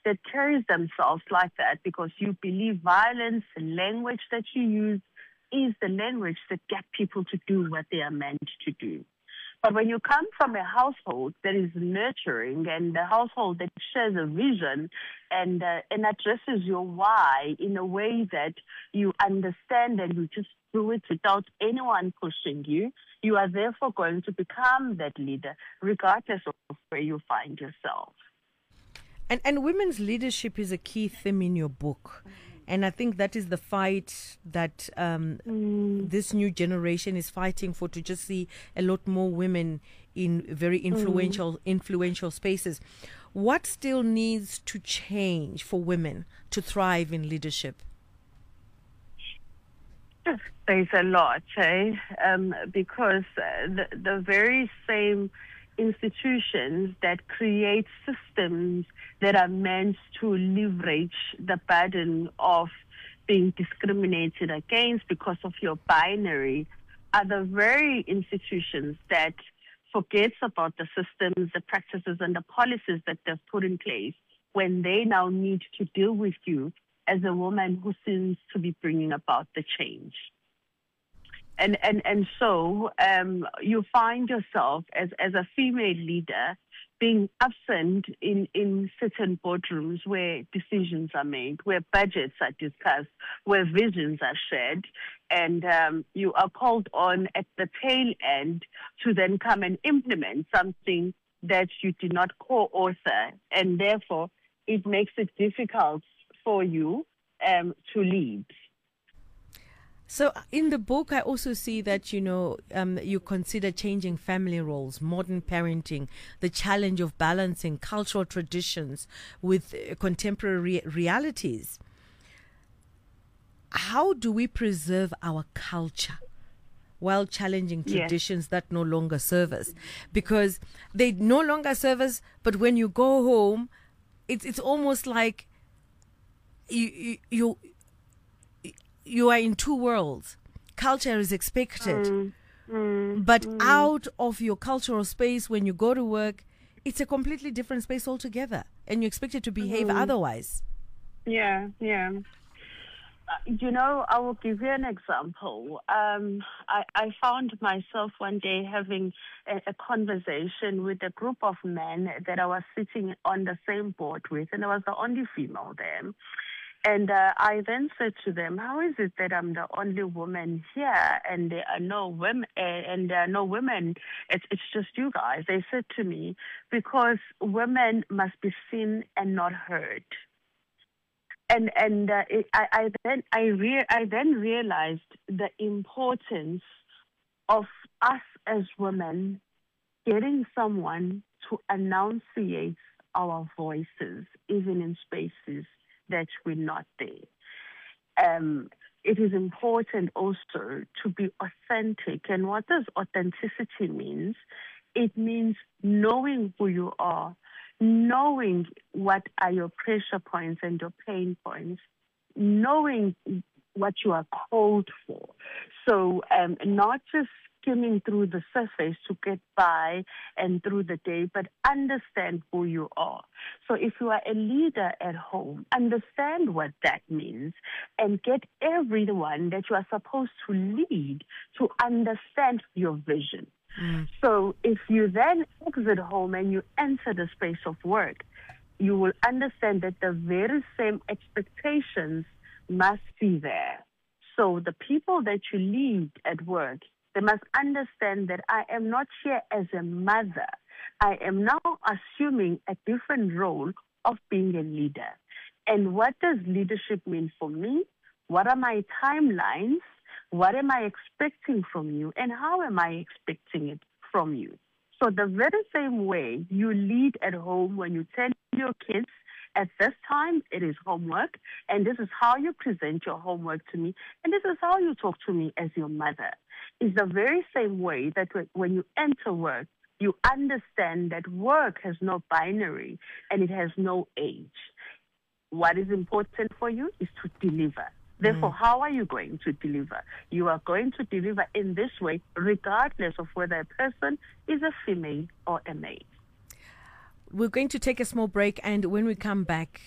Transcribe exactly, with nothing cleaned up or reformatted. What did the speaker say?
that carries themselves like that because you believe violence, the language that you use is the language that get people to do what they are meant to do. But when you come from a household that is nurturing and a household that shares a vision and uh, and addresses your why in a way that you understand and you just do it without anyone pushing you, you are therefore going to become that leader regardless of where you find yourself. And and women's leadership is a key theme in your book. And I think that is the fight that um, mm. this new generation is fighting for, to just see a lot more women in very influential mm. influential spaces. What still needs to change for women to thrive in leadership? There's a lot, eh? Um, because uh, the, the very same institutions that create systems that are meant to leverage the burden of being discriminated against because of your binary are the very institutions that forgets about the systems, the practices, and the policies that they've put in place when they now need to deal with you as a woman who seems to be bringing about the change. And and and so um, you find yourself as, as a female leader being absent in, in certain boardrooms where decisions are made, where budgets are discussed, where visions are shared, and um, you are called on at the tail end to then come and implement something that you did not co-author, and therefore it makes it difficult for you um, to lead. So in the book, I also see that, you know, um, you consider changing family roles, modern parenting, the challenge of balancing cultural traditions with uh, contemporary realities. How do we preserve our culture while challenging traditions yes. that no longer serve us? Because they no longer serve us, but when you go home, it's it's almost like you you. you You are in two worlds. Culture is expected. Mm, mm, but mm. out of your cultural space, when you go to work, it's a completely different space altogether. And you're expected to behave mm. otherwise. Yeah, yeah. Uh, you know, I will give you an example. Um, I, I found myself one day having a, a conversation with a group of men that I was sitting on the same board with, and I was the only female there. And uh, I then said to them, how is it that I'm the only woman here and there are no women, uh, and there are no women, it's, it's just you guys? They said to me, because women must be seen and not heard. And and uh, it, I, I then I re- I then realized the importance of us as women getting someone to enunciate our voices, even in spaces that we're not there. Um, it is important also to be authentic. And what does authenticity mean? It means knowing who you are, knowing what are your pressure points and your pain points, knowing what you are called for. So um, not just skimming through the surface to get by and through the day, but understand who you are. So if you are a leader at home, understand what that means and get everyone that you are supposed to lead to understand your vision. Mm. So if you then exit home and you enter the space of work, you will understand that the very same expectations must be there. So the people that you lead at work, they must understand that I am not here as a mother. I am now assuming a different role of being a leader. And what does leadership mean for me? What are my timelines? What am I expecting from you? And how am I expecting it from you? So the very same way you lead at home when you tell your kids, at this time, it is homework, and this is how you present your homework to me, and this is how you talk to me as your mother. It's the very same way that when you enter work, you understand that work has no binary and it has no age. What is important for you is to deliver. Therefore, mm. how are you going to deliver? You are going to deliver in this way, regardless of whether a person is a female or a male. We're going to take a small break, and when we come back,